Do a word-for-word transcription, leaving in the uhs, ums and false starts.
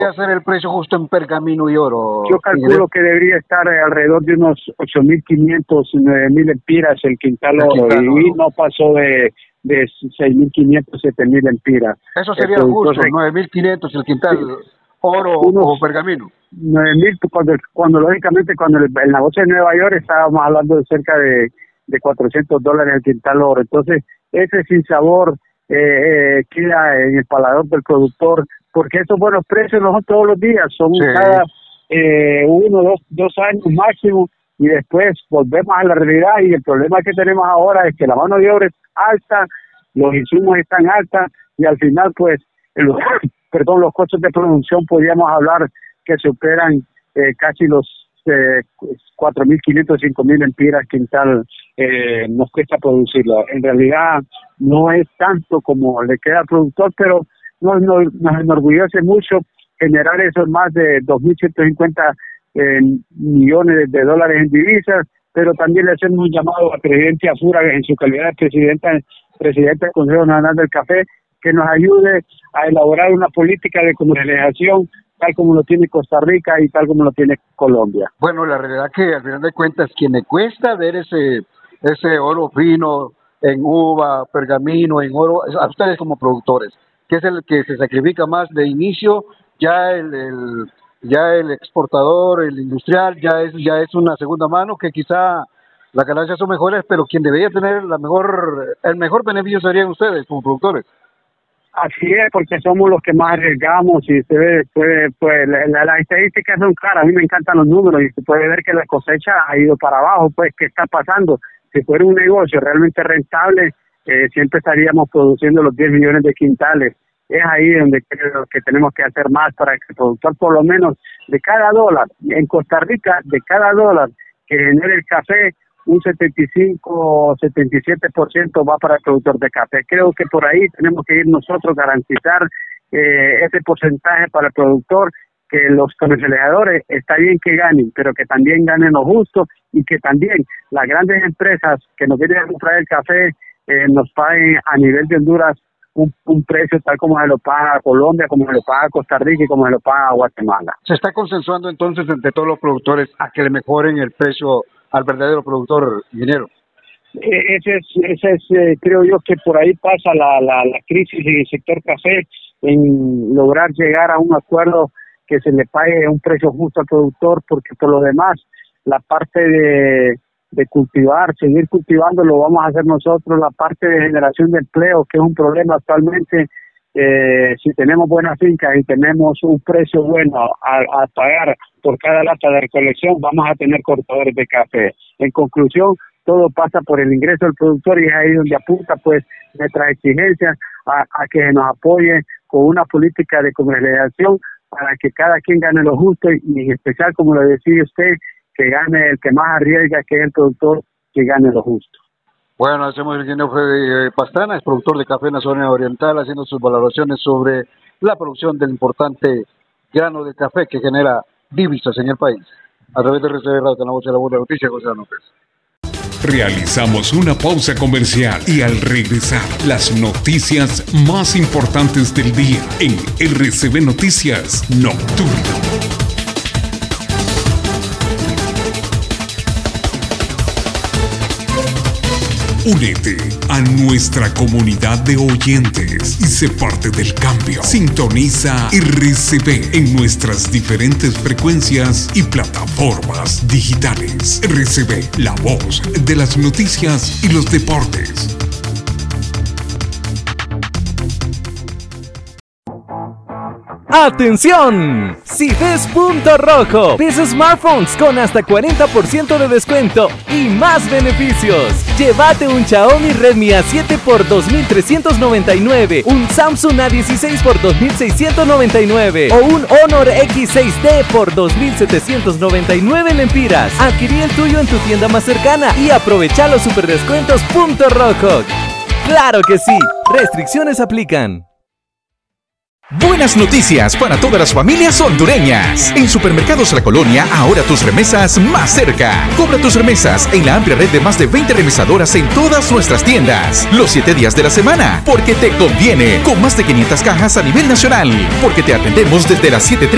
hacer el precio justo en pergamino y oro? Yo calculo que debería estar alrededor de unos ocho mil quinientos, nueve mil empiras el quintal oro, el quintal oro. Y no pasó de, de seis mil quinientos, siete mil empiras. Eso sería el justo, nueve mil quinientos el quintal sí, oro o pergamino. nueve mil, cuando, cuando lógicamente cuando el, el negocio de Nueva York estábamos hablando de cerca de, de cuatrocientos dólares el quintal oro. Entonces, ese sinsabor eh, eh, queda en el paladar del productor, porque estos buenos precios no son todos los días, son sí. cada eh, uno, dos, dos años máximo, y después volvemos a la realidad. Y el problema que tenemos ahora es que la mano de obra es alta, los insumos están altos, y al final, pues, los, perdón, los costos de producción podríamos hablar que superan eh, casi los eh, cuatro mil quinientos, cinco mil empiras quintal eh, nos cuesta producirlo. En realidad no es tanto como le queda al productor, pero nos, nos, nos enorgullece mucho generar esos más de dos mil ciento cincuenta eh, millones de dólares en divisas, pero también le hacemos un llamado a Presidente Afura en su calidad de presidenta, presidenta del Consejo Nacional del Café, que nos ayude a elaborar una política de comercialización tal como lo tiene Costa Rica y tal como lo tiene Colombia. Bueno, la realidad que al final de cuentas, quien le cuesta ver ese ese oro fino en uva, pergamino, en oro, a ustedes como productores, que es el que se sacrifica más de inicio, ya el, el ya el exportador, el industrial, ya es ya es una segunda mano, que quizá las ganancias son mejores, pero quien debería tener la mejor el mejor beneficio serían ustedes como productores. Así es, porque somos los que más arriesgamos y se ve, puede, pues la, la, las estadísticas son claras. A mí me encantan los números y se puede ver que la cosecha ha ido para abajo. Pues, ¿qué está pasando? Si fuera un negocio realmente rentable, eh, siempre estaríamos produciendo los diez millones de quintales. Es ahí donde creo que tenemos que hacer más para que el productor, por lo menos de cada dólar, en Costa Rica, de cada dólar que genere el café, un setenta y cinco, setenta y siete por ciento va para el productor de café. Creo que por ahí tenemos que ir nosotros, garantizar eh, ese porcentaje para el productor, que los comercializadores está bien que ganen, pero que también ganen lo justo, y que también las grandes empresas que nos vienen a comprar el café eh, nos paguen a nivel de Honduras un, un precio tal como se lo paga Colombia, como se lo paga Costa Rica y como se lo paga Guatemala. ¿Se está consensuando entonces entre todos los productores a que le mejoren el precio al verdadero productor minero? Eh, ese es, ese es eh, creo yo que por ahí pasa la, la, la crisis en el sector café, en lograr llegar a un acuerdo que se le pague un precio justo al productor, porque por lo demás la parte de, de cultivar, seguir cultivando lo vamos a hacer nosotros, la parte de generación de empleo, que es un problema actualmente. Eh, si tenemos buenas fincas y tenemos un precio bueno a, a pagar por cada lata de recolección, vamos a tener cortadores de café. En conclusión, todo pasa por el ingreso del productor, y es ahí donde apunta pues nuestras exigencias a, a que nos apoye con una política de comercialización para que cada quien gane lo justo, y, y en especial, como lo decía usted, que gane el que más arriesga, que es el productor, que gane lo justo. Bueno, hacemos el ingeniero Freddy Pastrana, es productor de café en la zona oriental, haciendo sus valoraciones sobre la producción del importante grano de café que genera divisas en el país. A través de R C B Radio, con la voz de la buena noticia, José López. Realizamos una pausa comercial y al regresar, las noticias más importantes del día en R C B Noticias Nocturno. Únete a nuestra comunidad de oyentes y sé parte del cambio. Sintoniza R C B en nuestras diferentes frecuencias y plataformas digitales. R C B, la voz de las noticias y los deportes. ¡Atención! Si ves Punto Rojo, ves smartphones con hasta cuarenta por ciento de descuento y más beneficios. Llévate un Xiaomi Redmi A siete por dos mil trescientos noventa y nueve, un Samsung A dieciséis por dos mil seiscientos noventa y nueve o un Honor X seis D por dos mil setecientos noventa y nueve lempiras. Adquirí el tuyo en tu tienda más cercana y aprovecha los super descuentos Punto Rojo. ¡Claro que sí! Restricciones aplican. Buenas noticias para todas las familias hondureñas. En Supermercados La Colonia, ahora tus remesas más cerca. Cobra tus remesas en la amplia red de más de veinte remesadoras en todas nuestras tiendas. Los siete días de la semana, porque te conviene. Con más de quinientas cajas a nivel nacional. Porque te atendemos desde las siete